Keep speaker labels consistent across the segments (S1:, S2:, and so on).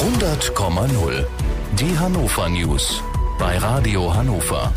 S1: 100,0. Die Hannover News bei Radio Hannover.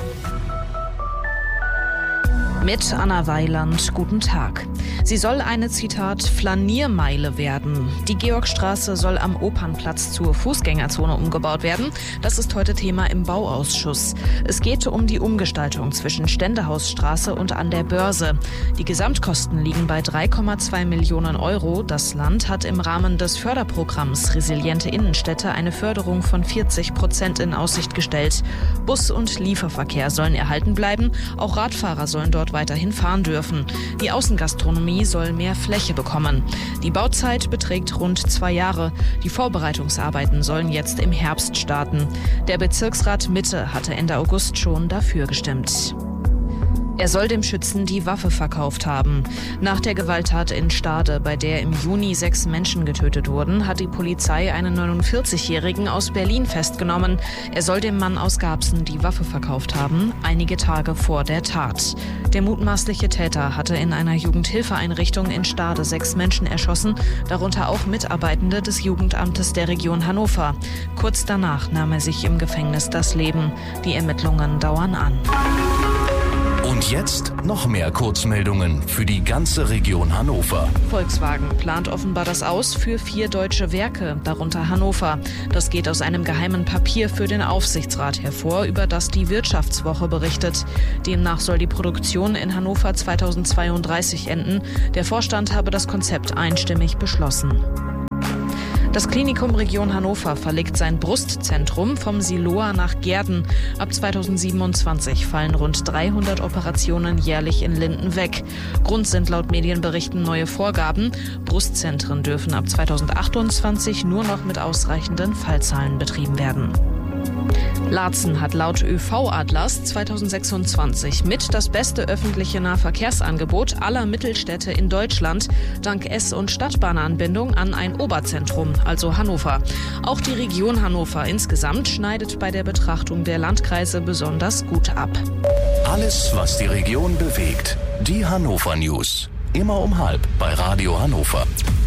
S2: Mit Anna Weiland, guten Tag. Sie soll eine, Zitat, Flaniermeile werden. Die Georgstraße soll am Opernplatz zur Fußgängerzone umgebaut werden. Das ist heute Thema im Bauausschuss. Es geht um die Umgestaltung zwischen Ständehausstraße und an der Börse. Die Gesamtkosten liegen bei 3,2 Millionen Euro. Das Land hat im Rahmen des Förderprogramms Resiliente Innenstädte eine Förderung von 40% in Aussicht gestellt. Bus- und Lieferverkehr sollen erhalten bleiben. Auch Radfahrer sollen dort weiterhin fahren dürfen. Die Außengastronomie soll mehr Fläche bekommen. Die Bauzeit beträgt rund 2 Jahre. Die Vorbereitungsarbeiten sollen jetzt im Herbst starten. Der Bezirksrat Mitte hatte Ende August schon dafür gestimmt. Er soll dem Schützen die Waffe verkauft haben. Nach der Gewalttat in Stade, bei der im Juni 6 Menschen getötet wurden, hat die Polizei einen 49-Jährigen aus Berlin festgenommen. Er soll dem Mann aus Garbsen die Waffe verkauft haben, einige Tage vor der Tat. Der mutmaßliche Täter hatte in einer Jugendhilfeeinrichtung in Stade 6 Menschen erschossen, darunter auch Mitarbeitende des Jugendamtes der Region Hannover. Kurz danach nahm er sich im Gefängnis das Leben. Die Ermittlungen dauern an.
S1: Und jetzt noch mehr Kurzmeldungen für die ganze Region Hannover.
S2: Volkswagen plant offenbar das Aus für 4 deutsche Werke, darunter Hannover. Das geht aus einem geheimen Papier für den Aufsichtsrat hervor, über das die Wirtschaftswoche berichtet. Demnach soll die Produktion in Hannover 2032 enden. Der Vorstand habe das Konzept einstimmig beschlossen. Das Klinikum Region Hannover verlegt sein Brustzentrum vom Siloa nach Gehrden. Ab 2027 fallen rund 300 Operationen jährlich in Linden weg. Grund sind laut Medienberichten neue Vorgaben. Brustzentren dürfen ab 2028 nur noch mit ausreichenden Fallzahlen betrieben werden. Laatzen hat laut ÖV-Atlas 2026 mit das beste öffentliche Nahverkehrsangebot aller Mittelstädte in Deutschland, dank S- und Stadtbahnanbindung an ein Oberzentrum, also Hannover. Auch die Region Hannover insgesamt schneidet bei der Betrachtung der Landkreise besonders gut ab.
S1: Alles, was die Region bewegt. Die Hannover News. Immer um 12 bei Radio Hannover.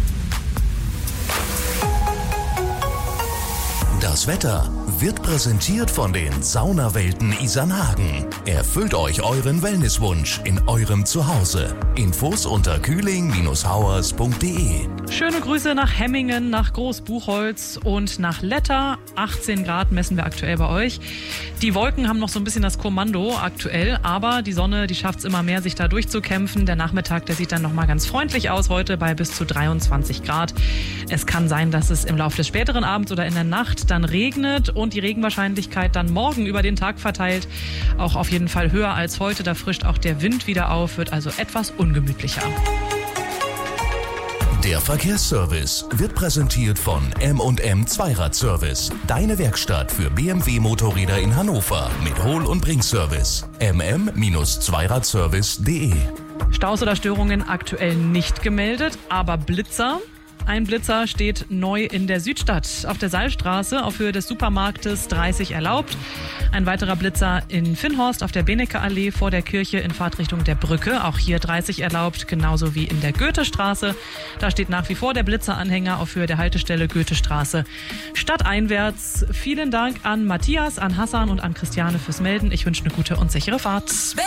S1: Das Wetter wird präsentiert von den Saunawelten Isernhagen. Erfüllt euch euren Wellnesswunsch in eurem Zuhause. Infos unter kühling-hauers.de.
S3: Schöne Grüße nach Hemmingen, nach Großbuchholz und nach Letter. 18 Grad messen wir aktuell bei euch. Die Wolken haben noch so ein bisschen das Kommando aktuell, aber die Sonne, die schafft es immer mehr, sich da durchzukämpfen. Der Nachmittag, der sieht dann nochmal ganz freundlich aus heute bei bis zu 23 Grad. Es kann sein, dass es im Laufe des späteren Abends oder in der Nacht dann regnet und die Regenwahrscheinlichkeit dann morgen über den Tag verteilt auch auf jeden Fall höher als heute. Da frischt auch der Wind wieder auf, wird also etwas ungemütlicher.
S1: Der Verkehrsservice wird präsentiert von M&M Zweiradservice. Deine Werkstatt für BMW-Motorräder in Hannover mit Hol- und Bringservice. mm-zweiradservice.de.
S3: Staus oder Störungen aktuell nicht gemeldet, aber Blitzer. Ein Blitzer steht neu in der Südstadt. Auf der Saalstraße auf Höhe des Supermarktes 30 erlaubt. Ein weiterer Blitzer in Finnhorst auf der Benecke-Allee vor der Kirche in Fahrtrichtung der Brücke. Auch hier 30 erlaubt, genauso wie in der Goethestraße. Da steht nach wie vor der Blitzeranhänger auf Höhe der Haltestelle Goethestraße. Stadteinwärts. Vielen Dank an Matthias, an Hassan und an Christiane fürs Melden. Ich wünsche eine gute und sichere Fahrt.